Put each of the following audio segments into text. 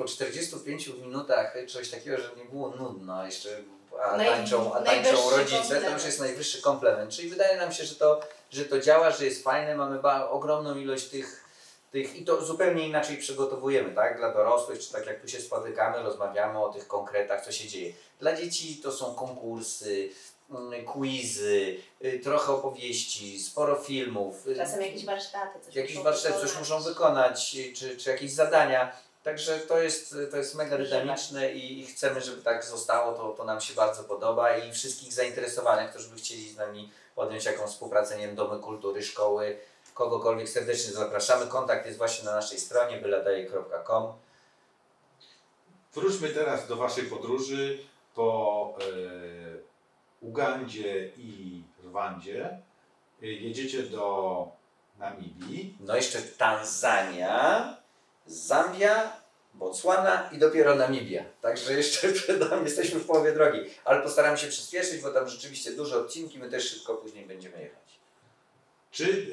po 45 minutach czegoś takiego, że nie było nudno, jeszcze tańczą rodzice, to już jest najwyższy komplement. Czyli wydaje nam się, że to działa, że jest fajne, mamy ogromną ilość tych i to zupełnie inaczej przygotowujemy, tak? Dla dorosłych, czy tak jak tu się spotykamy, rozmawiamy o tych konkretach, co się dzieje. Dla dzieci to są konkursy, quizy, trochę opowieści, sporo filmów. Czasem jakieś warsztaty. Coś muszą wykonać, czy jakieś zadania. Także to jest mega dynamiczne i chcemy, żeby tak zostało, to nam się bardzo podoba i wszystkich zainteresowanych, którzy by chcieli z nami podjąć jakąś współpracę, nie wiem, domy kultury, szkoły, kogokolwiek serdecznie zapraszamy. Kontakt jest właśnie na naszej stronie byladaje.com. Wróćmy teraz do Waszej podróży po Ugandzie i Rwandzie. Jedziecie do Namibii. No jeszcze Tanzania, Zambia, Botswana i dopiero Namibia. Także jeszcze przed nami jesteśmy w połowie drogi. Ale postaramy się przyspieszyć, bo tam rzeczywiście duże odcinki, my też szybko później będziemy jechać. Czy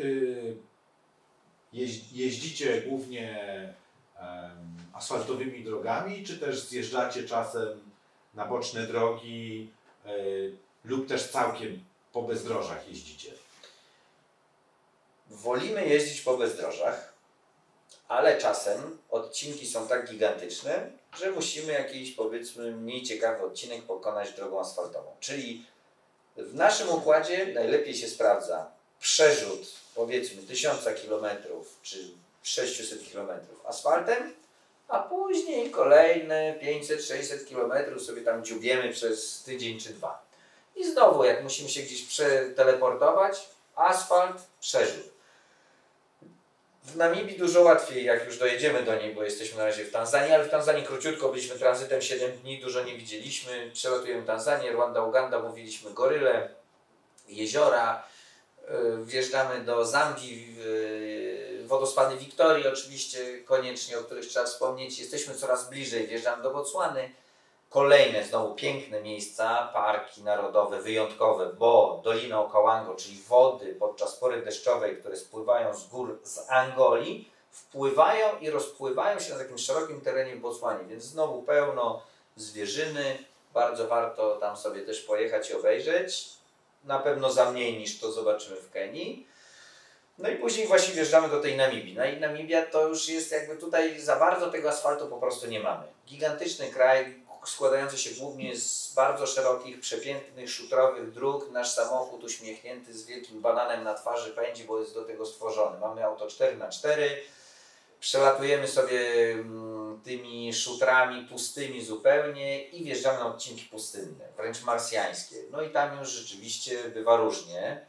jeździcie głównie asfaltowymi drogami, czy też zjeżdżacie czasem na boczne drogi lub też całkiem po bezdrożach jeździcie? Wolimy jeździć po bezdrożach, ale czasem odcinki są tak gigantyczne, że musimy jakiś, powiedzmy, mniej ciekawy odcinek pokonać drogą asfaltową. Czyli w naszym układzie najlepiej się sprawdza przerzut, powiedzmy, 1000 km czy 600 km asfaltem, a później kolejne 500-600 km sobie tam dziubiemy przez tydzień czy dwa. I znowu, jak musimy się gdzieś przeteleportować, asfalt, przerzut. W Namibii dużo łatwiej, jak już dojedziemy do niej, bo jesteśmy na razie w Tanzanii, ale w Tanzanii króciutko, byliśmy tranzytem 7 dni, dużo nie widzieliśmy. Przelatujemy Tanzanię, Rwanda, Uganda, mówiliśmy goryle, jeziora. Wjeżdżamy do Zambii, wodospady Wiktorii oczywiście koniecznie, o których trzeba wspomnieć. Jesteśmy coraz bliżej, wjeżdżamy do Botswany. Kolejne znowu piękne miejsca, parki narodowe, wyjątkowe, bo Dolina Okavango, czyli wody podczas pory deszczowej, które spływają z gór z Angolii, wpływają i rozpływają się na takim szerokim terenie w Botswanie, więc znowu pełno zwierzyny, bardzo warto tam sobie też pojechać i obejrzeć. Na pewno za mniej niż to zobaczymy w Kenii. No i później właśnie wjeżdżamy do tej Namibii. No i Namibia to już jest jakby tutaj za bardzo tego asfaltu po prostu nie mamy. Gigantyczny kraj, składający się głównie z bardzo szerokich, przepięknych, szutrowych dróg. Nasz samochód uśmiechnięty z wielkim bananem na twarzy pędzi, bo jest do tego stworzony. Mamy auto 4x4, przelatujemy sobie tymi szutrami pustymi zupełnie i wjeżdżamy na odcinki pustynne, wręcz marsjańskie. No i tam już rzeczywiście bywa różnie.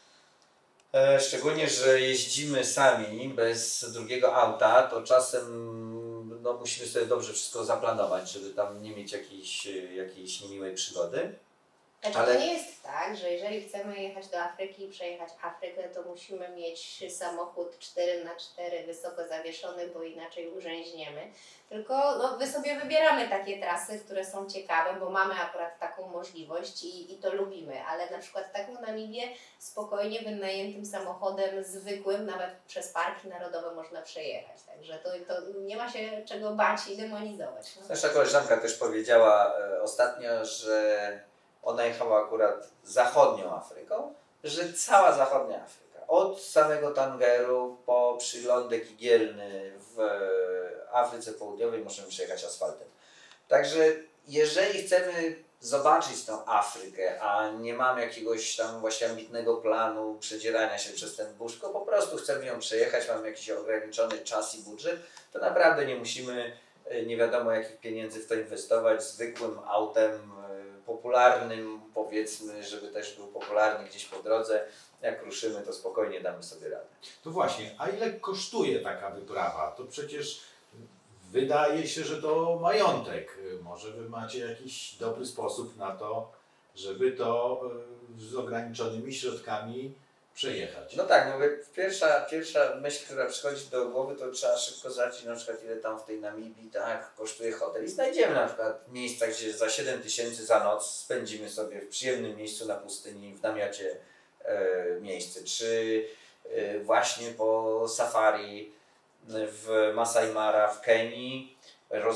Szczególnie, że jeździmy sami, bez drugiego auta, to czasem musimy sobie dobrze wszystko zaplanować, żeby tam nie mieć jakiejś niemiłej przygody. To nie jest tak, że jeżeli chcemy jechać do Afryki i przejechać Afrykę, to musimy mieć samochód 4x4 wysoko zawieszony, bo inaczej urzęźniemy. Tylko my sobie wybieramy takie trasy, które są ciekawe, bo mamy akurat taką możliwość i to lubimy. Ale na przykład taką Namibię spokojnie wynajętym samochodem zwykłym, nawet przez parki narodowe można przejechać. Także to nie ma się czego bać i demonizować. No. Nasza koleżanka też powiedziała ostatnio, że ona jechała akurat zachodnią Afryką, że cała zachodnia Afryka, od samego Tangeru po przylądek Igielny w Afryce Południowej możemy przejechać asfaltem. Także jeżeli chcemy zobaczyć tą Afrykę, a nie mamy jakiegoś tam właśnie ambitnego planu przedzierania się przez ten burz, tylko po prostu chcemy ją przejechać, mamy jakiś ograniczony czas i budżet, to naprawdę nie musimy nie wiadomo jakich pieniędzy w to inwestować, zwykłym autem popularnym, powiedzmy, żeby też był popularny gdzieś po drodze. Jak ruszymy, to spokojnie damy sobie radę. To właśnie, a ile kosztuje taka wyprawa? To przecież wydaje się, że to majątek. Może wy macie jakiś dobry sposób na to, żeby to z ograniczonymi środkami przejechać. No tak, pierwsza myśl, która przychodzi do głowy, to trzeba szybko zobaczyć na przykład ile tam w tej Namibii kosztuje hotel i znajdziemy na przykład miejsca, gdzie za 7000 za noc spędzimy sobie w przyjemnym miejscu na pustyni, w namiocie miejsce, czy właśnie po safari w Masai Mara w Kenii